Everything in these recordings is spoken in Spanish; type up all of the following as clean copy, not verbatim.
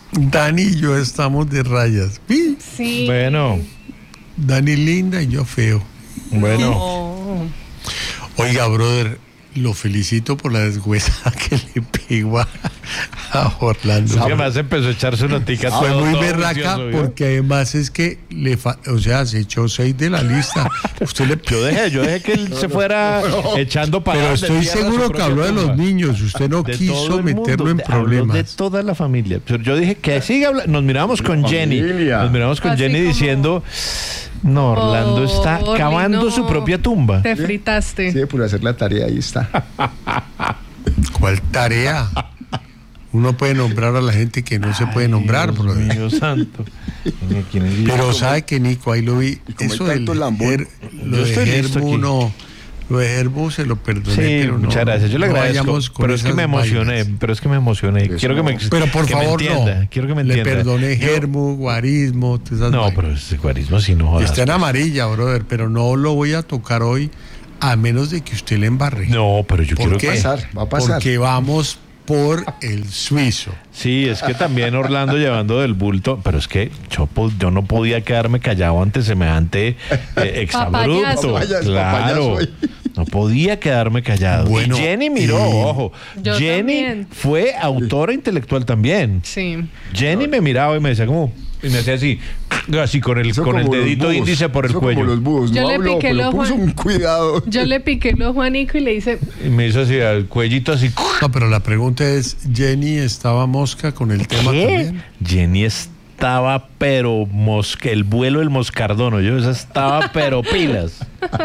Dani y yo estamos de rayas. ¡Pi! Sí. Bueno, Dani linda y yo feo. bueno. No. Oiga, brother, lo felicito por la desgüesa que le pegó a Orlando. Es que más empezó a echarse una tica. Fue todo- muy todo berraca vicioso, ¿vio? porque además es que o sea, se echó 6 de la lista. Usted le Yo dejé que él se fuera echando para Pero estoy seguro que habló de los niños. Usted no quiso meterlo en de problemas. toda la familia. Pero yo dije que siga hablando. Nos miramos con Jenny. familia. Nos miramos con Así Jenny como- diciendo, no, Orlando está Orly, cavando no. su propia tumba. Te fritaste. Sí, por hacer la tarea, ahí está. ¿Cuál tarea? Uno puede nombrar a la gente que no se puede nombrar, Dios brother. mío santo. Mira, ¿quién es? Pero sabe que Nico, ahí lo vi. como Eso hay del tanto lambón. lo Yo de estoy listo Gerbu aquí. no. Lo de Gerbu se lo perdoné, Sí, pero no. muchas gracias. Yo le no agradezco. vayamos con Pero es que esas me emocioné. vainas. Pero es que me emocioné. Eso Quiero que me, no. Pero por que me favor, entienda. no. Quiero que me Le entienda. perdoné Yo- Germu, guarismo, todas esas No, vainas. pero ese guarismo sí no jodas. Está en amarilla, brother, pero no lo voy a tocar hoy a menos de que usted le embarre. No, pero yo ¿Por quiero qué? Va a pasar. Porque vamos por el suizo. Sí, es que también Orlando llevando del bulto, pero es que yo no podía quedarme callado ante semejante exabrupto. Papayazo. Papayazo Claro, ahí. no podía quedarme callado. Bueno, y Jenny miró, ojo, Yo Jenny también. fue autora intelectual también. Sí. Jenny me miraba y me decía como, y me hacía así con el Eso con el como los dedito búhos. índice por el Eso cuello. Como los búhos. Yo No le habló, piqué el pero ojo puso a- un cuidado. Yo le piqué el ojo a Nico y le hice. Y me hizo así al cuellito así. No, pero la pregunta es, ¿Jenny estaba mosca con el tema ¿Qué? también? Jenny estaba pero el vuelo del moscardono, yo esa estaba pero pilas.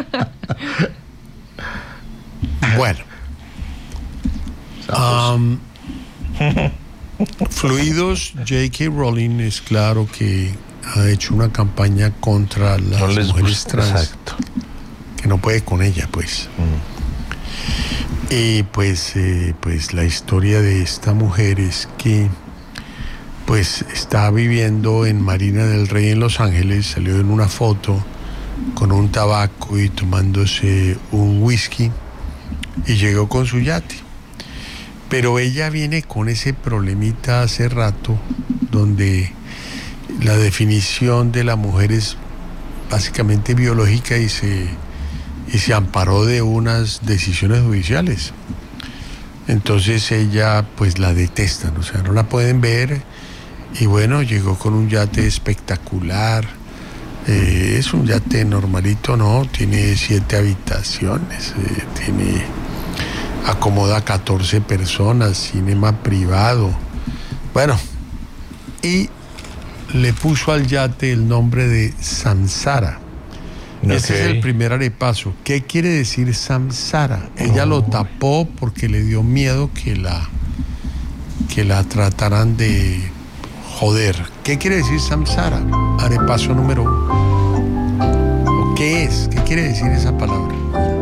Bueno. Am, Fluidos, J.K. Rowling es claro que ha hecho una campaña contra las No les mujeres gusta, trans, exacto. que no puede con ella, pues. Y pues la historia de esta mujer es que pues está viviendo en Marina del Rey en Los Ángeles, salió en una foto con un tabaco y tomándose un whisky y llegó con su yate. Pero ella viene con ese problemita hace rato donde la definición de la mujer es básicamente biológica y se amparó de unas decisiones judiciales. Entonces ella pues la detestan, o sea, no la pueden ver. Y bueno, llegó con un yate espectacular. Es un yate normalito, ¿no? Tiene 7 habitaciones, acomoda 14 personas, cinema privado. Bueno, y le puso al yate el nombre de Samsara. Ese es el primer arepaso. ¿Qué quiere decir Samsara? Ella lo tapó porque le dio miedo que la trataran de joder. ¿Qué quiere decir Samsara? Arepaso número 1. ¿O qué es? ¿Qué quiere decir esa palabra?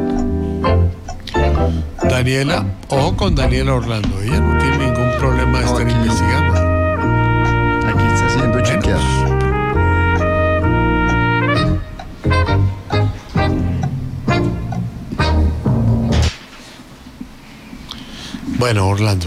Daniela, ojo con Daniela Orlando. Ella no tiene ningún problema de estar aquí. investigando. Aquí está siendo chequeado. Bueno, Orlando.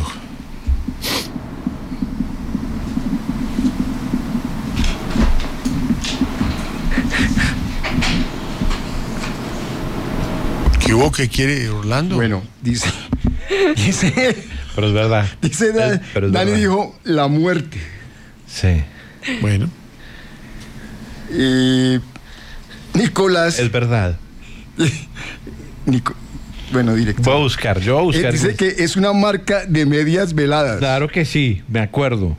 ¿Qué hubo que quiere Orlando? Bueno, dice Pero es verdad. Pero es Dani verdad. dijo la muerte. Sí. Bueno, Y Nicolás, Es verdad. bueno, director. Voy a buscar, yo voy a buscar. Dice que es una marca de medias veladas. Claro que sí, me acuerdo.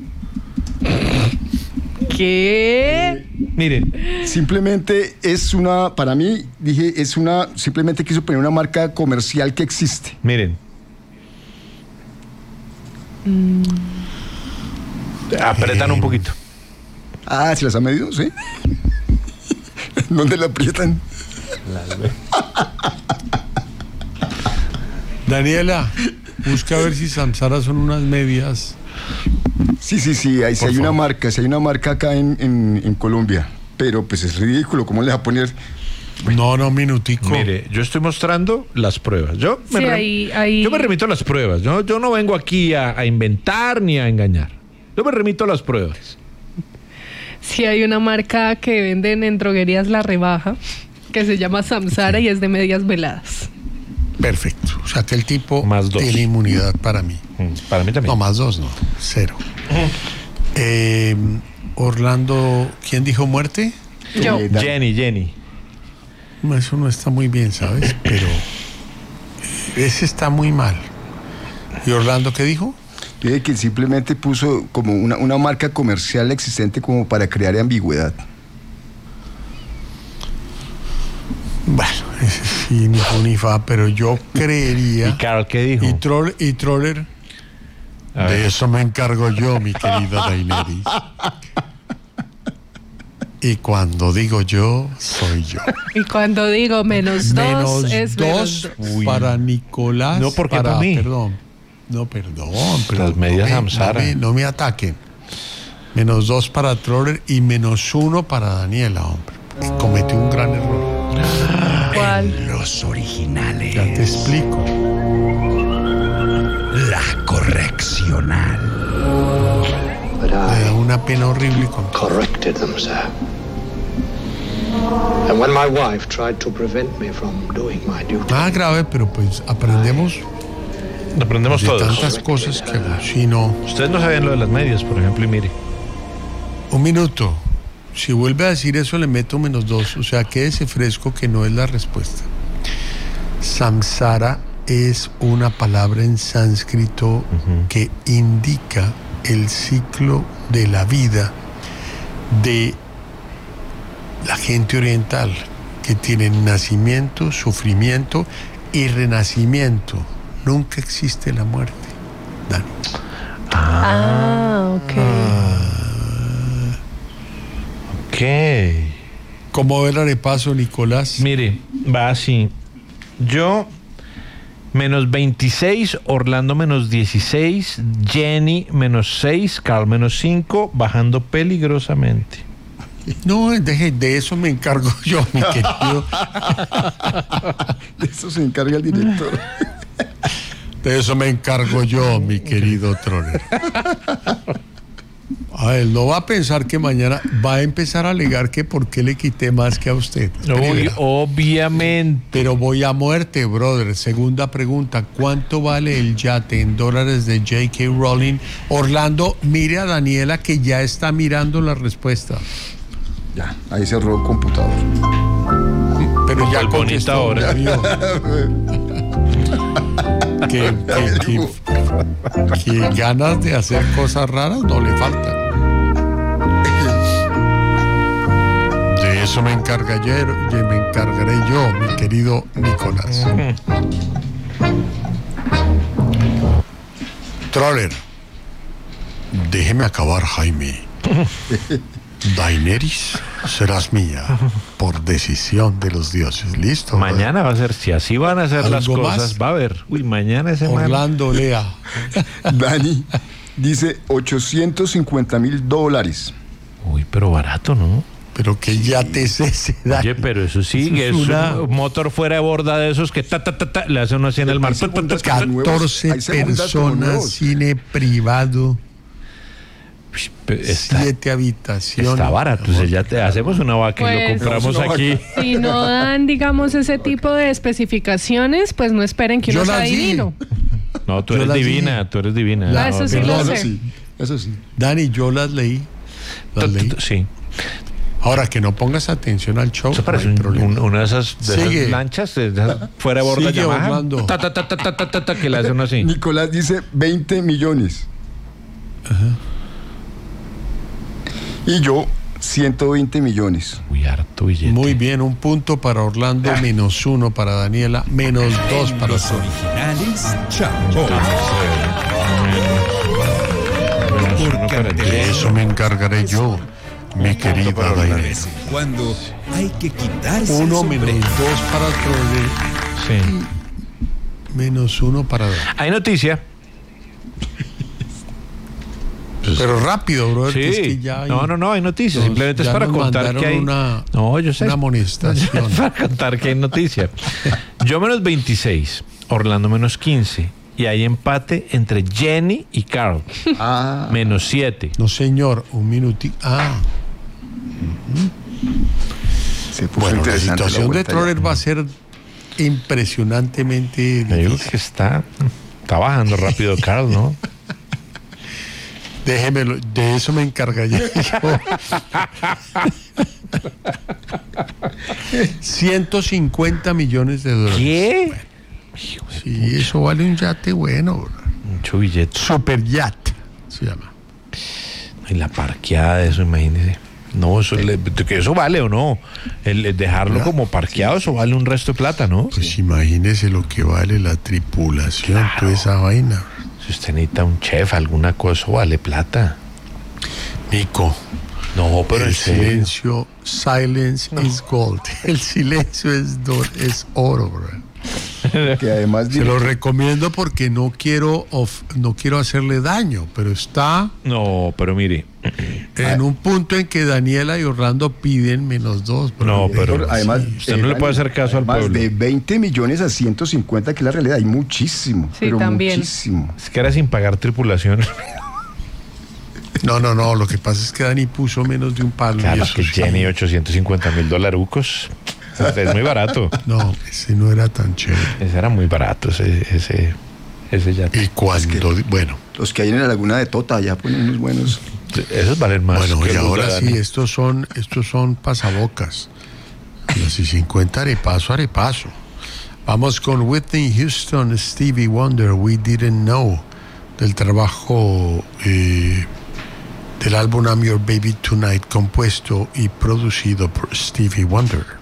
¿Qué? Miren, Simplemente es una, para mí, dije, simplemente quiso poner una marca comercial que existe. miren. Apretan un poquito. Ah, ¿se las ha medido? ¿Sí? ¿Dónde la aprietan? Daniela, busca a ver si Samsara son unas medias. Sí, ahí sí Por hay una favor. marca, sí hay una marca acá en Colombia. Pero pues es ridículo, ¿cómo le va a poner? No, minutico. Mire, yo estoy mostrando las pruebas. Yo me Sí, ahí- yo me remito a las pruebas. Yo no vengo aquí a inventar ni a engañar. Yo me remito a las pruebas. Si hay una marca que venden en droguerías La Rebaja, que se llama Samsara y es de medias veladas. Perfecto. O sea que el tipo Más 2. tiene inmunidad para mí. Para mí también. No, más 2 no. 0. Orlando, ¿quién dijo muerte? Yo. Jenny. No, eso no está muy bien, ¿sabes? Pero ese está muy mal. ¿Y Orlando qué dijo? Yo dije que simplemente puso como una marca comercial existente como para crear ambigüedad. Bueno, ese sí, ni fu ni fa, pero yo creería... ¿Y Carl qué dijo? ¿Y Troller? A ver. De eso me encargo yo, mi querida Daenerys. Y cuando digo yo, soy yo. Y cuando digo menos 2, Menos es menos 2 2. para Nicolás. No, porque para mí. Perdón. No, perdón. Pero Las medias Samsara. no me ataquen. Menos 2 para Troller y menos 1 para Daniela, hombre. Que cometió un gran error. ¿Cuál? Los originales. Ya te explico. La correccional. But Me da I una pena horrible con corrected them, sir. And when my wife tried to prevent me from doing my duty, nada grave, pero pues aprendemos Aprendemos de todos. tantas cosas que si no. Ustedes no sabían lo de las medias, por ejemplo, y mire. Un minuto. Si vuelve a decir eso, le meto menos 2. O sea, quédese fresco que no es la respuesta. Samsara es una palabra en sánscrito que indica el ciclo de la vida de la gente oriental, que tiene nacimiento, sufrimiento y renacimiento. Nunca existe la muerte, Dani. Ok. Ok. ¿Cómo ver el paso, Nicolás? Mire, va así. Yo, menos 26, Orlando menos 16, Jenny menos 6, Carl menos 5, bajando peligrosamente. No, de eso me encargo yo, mi querido. De eso se encarga el director. De eso me encargo yo, mi querido Troller. A él no va a pensar que mañana va a empezar a alegar que por qué le quité más que a usted. Primera. Obviamente. Pero voy a muerte, brother. Segunda pregunta, ¿cuánto vale el yate en dólares de J.K. Rowling? Orlando, mire a Daniela que ya está mirando la respuesta. Ya, ahí cerró el computador. Pero ya Bonita contestó, hora. vio. Que ganas de hacer cosas raras no le faltan. De eso me encargaré yo, mi querido Nicolás. Troller, déjeme acabar, Jaime. Daenerys, serás mía por decisión de los dioses. ¿Listo? Mañana va a ser, si así van a ser las ¿Algo cosas, más? va a haber. Uy, mañana ese man. Orlando, lea. Dani dice $850,000. Uy, pero barato, ¿no? Pero que ya te cese, Dani. Oye, pero eso sí, Eso es una- un motor fuera de borda de esos que le hace uno así en el mar. Hay segundas que- 14 Hay segundas como personas, nuevos. cine privado, Está 7 habitaciones. Está barato, o sea, ya te hacemos una vaca y lo Pues- compramos Hacemos una aquí. Si no dan, digamos, ese tipo de especificaciones, pues no esperen que uno Yo sea las di. divino. No, tú Yo eres las divina, dije. tú eres divina. La- No, eso sí no, lo no. sé. Eso sí, eso sí. Dani, yo las leí. Sí. Ahora que no pongas atención al show, Eso no parece hay problema. una de esas Sigue. lanchas de esas fuera de borda Sigue, Yamaha. Orlando. Que le hace uno así. Nicolás dice 20 millones. Y yo, 120 millones. Uy, harto billete. Muy bien, un punto para Orlando, menos 1 para Daniela, menos 2 para Los Sol. originales, Chapo. Porque ante De eso me encargaré yo, mi querida de Daenerys. vez en cuando hay que quitarse 1 el menos 2 sombrero. para Troller, Sí. menos 1 para Dani. Hay noticia. Pero rápido, brother, que es Sí. que ya hay- No, hay noticias. Nos- Simplemente es ya para nos contar mandaron que hay. No, yo sé. una amonestación. Es para contar que hay noticia. Yo menos 26, Orlando menos 15, y hay empate entre Jenny y Carl. Ah, Menos 7. No, señor, un minutito. se puso Bueno, la interesante situación de vuelta ya. Troller va a ser impresionantemente Me digo difícil. que está bajando rápido Carl, ¿no? Déjemelo, de eso me encargaría yo. 150 millones de dólares. ¿Qué? Sí, eso vale un yate bueno, bro. Mucho billete. Super yacht se llama. Y la parqueada de eso, imagínese. No, que eso vale o no. El dejarlo como parqueado, eso vale un resto de plata, ¿no? Pues imagínese lo que vale la tripulación, toda esa vaina. Si usted necesita un chef, alguna cosa, vale plata. Nico, No, pero el en serio. silencio, silence is gold. El silencio es oro, bro. Que además Se lo recomiendo porque no quiero hacerle daño, pero está No, pero mire. en un punto en que Daniela y Orlando piden -2. bro. No, pero además, usted no le puede hacer caso al además, pueblo. de 20 millones a 150, que es la realidad, hay muchísimo. Sí, pero también. muchísimo. Es que era sin pagar tripulación. No, lo que pasa es que Dani puso menos de un palo. y Claro, eso que sí. Jenny, $850,000. Es muy barato. No, ese no era tan chévere. Ese era muy barato, ese yate. Y cuando, bueno, Los que hay en la laguna de Tota, ya ponen unos buenos. Esos valen más. bueno, que y los ahora de sí, Dani. estos son pasabocas. Las y 50 arepaso. Vamos con Whitney Houston, Stevie Wonder, We Didn't Know, del trabajo del álbum I'm Your Baby Tonight, compuesto y producido por Stevie Wonder.